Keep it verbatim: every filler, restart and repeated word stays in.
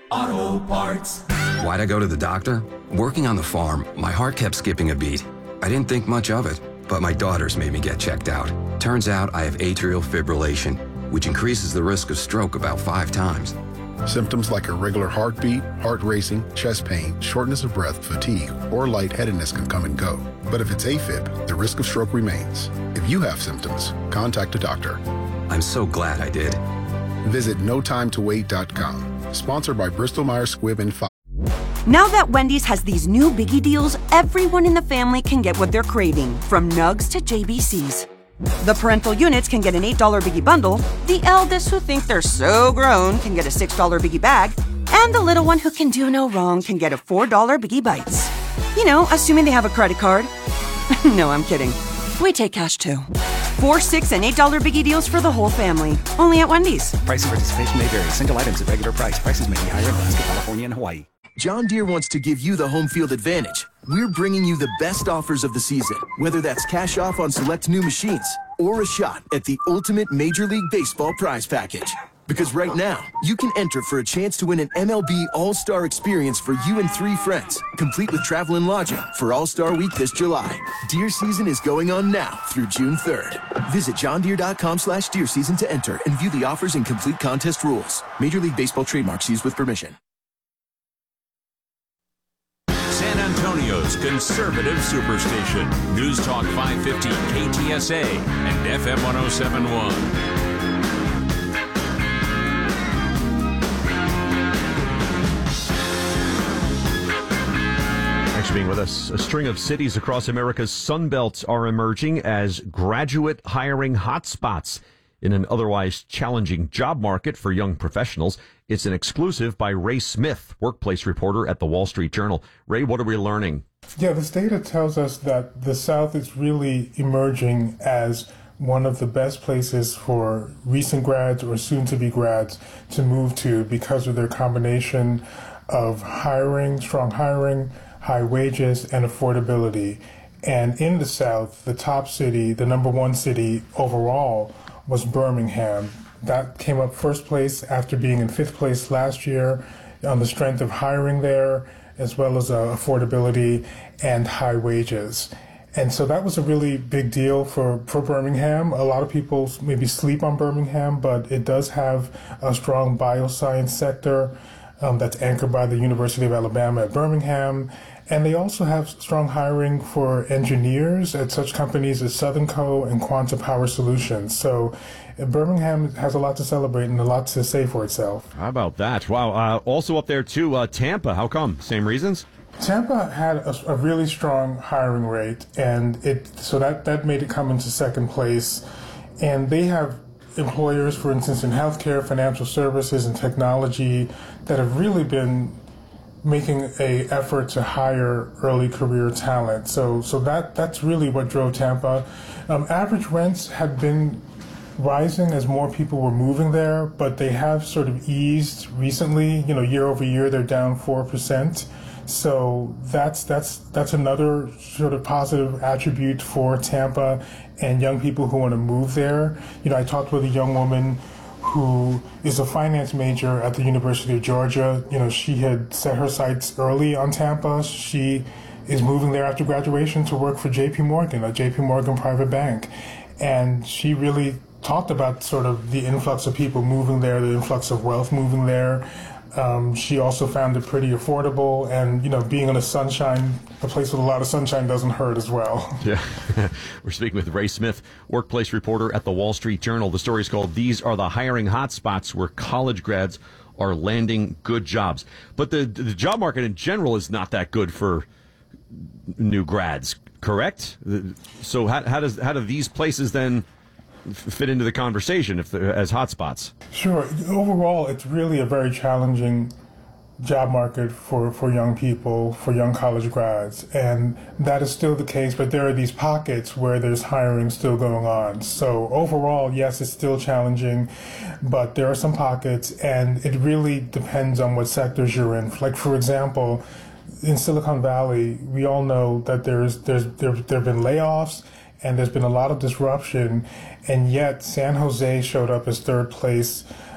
Auto Parts. Why'd I go to the doctor? Working on the farm, my heart kept skipping a beat. I didn't think much of it, but my daughters made me get checked out. Turns out I have atrial fibrillation, which increases the risk of stroke about five times. Symptoms like irregular heartbeat, heart racing, chest pain, shortness of breath, fatigue, or lightheadedness can come and go. But if it's AFib, the risk of stroke remains. If you have symptoms, contact a doctor. I'm so glad I did. Visit no time to wait dot com. Sponsored by Bristol Myers Squibb and Fox. Now that Wendy's has these new biggie deals, everyone in the family can get what they're craving, from nugs to J B Cs. The parental units can get an eight dollar biggie bundle, the eldest who think they're so grown can get a six dollar biggie bag, and the little one who can do no wrong can get a four dollar biggie bites. You know, assuming they have a credit card. No, I'm kidding. We take cash too. Four, six, and eight dollar biggie deals for the whole family. Only at Wendy's. Price and participation may vary. Single items at regular price. Prices may be higher in Alaska, California, and Hawaii. John Deere wants to give you the home field advantage. We're bringing you the best offers of the season, whether that's cash off on select new machines or a shot at the ultimate Major League Baseball prize package. Because right now, you can enter for a chance to win an M L B All-Star experience for you and three friends, complete with travel and lodging for All-Star Week this July. Deer season is going on now through June third. Visit johndeere.com slash deer season to enter and view the offers and complete contest rules. Major League Baseball trademarks used with permission. San Antonio's conservative superstation. News Talk five fifty K T S A and F M one oh seven point one. Thanks for being with us. A string of cities across America's Sunbelt are emerging as graduate hiring hotspots in an otherwise challenging job market for young professionals. It's an exclusive by Ray Smith, workplace reporter at the Wall Street Journal. Ray, what are we learning? Yeah, this data tells us that the South is really emerging as one of the best places for recent grads or soon-to-be grads to move to because of their combination of hiring, strong hiring, high wages, and affordability. And in the South, the top city, the number one city overall, was Birmingham. That came up first place after being in fifth place last year on the strength of hiring there, as well as uh, affordability and high wages. And so that was a really big deal for, for Birmingham. A lot of people maybe sleep on Birmingham, but it does have a strong bioscience sector um, that's anchored by the University of Alabama at Birmingham. And they also have strong hiring for engineers at such companies as Southern Co. and Quanta Power Solutions. So Birmingham has a lot to celebrate and a lot to say for itself. How about that? Wow. Uh, also up there, too, uh, Tampa. How come? Same reasons? Tampa had a, a really strong hiring rate, and it so that, that made it come into second place. And they have employers, for instance, in healthcare, financial services, and technology that have really been making a effort to hire early career talent. So so that that's really what drove Tampa. Um, average rents had been rising as more people were moving there, but they have sort of eased recently. You know, year over year, they're down four percent. So that's that's that's another sort of positive attribute for Tampa and young people who want to move there. You know, I talked with a young woman who is a finance major at the University of Georgia. You know, she had set her sights early on Tampa. She is moving there after graduation to work for J P Morgan, a J P Morgan private bank. And she really talked about sort of the influx of people moving there, the influx of wealth moving there. Um, she also found it pretty affordable, and, you know, being in a sunshine, a place with a lot of sunshine doesn't hurt as well. Yeah. We're speaking with Ray Smith, workplace reporter at the Wall Street Journal. The story is called These Are the Hiring Hotspots Where College Grads Are Landing Good Jobs. But the, the job market in general is not that good for new grads, correct? So how, how does how do these places then fit into the conversation if as hotspots? Sure. Overall, it's really a very challenging job market for, for young people, for young college grads. And that is still the case, but there are these pockets where there's hiring still going on. So overall, yes, it's still challenging, but there are some pockets, and it really depends on what sectors you're in. Like, for example, in Silicon Valley, we all know that there's there's there, there have been layoffs, and there's been a lot of disruption, and yet San Jose showed up as third place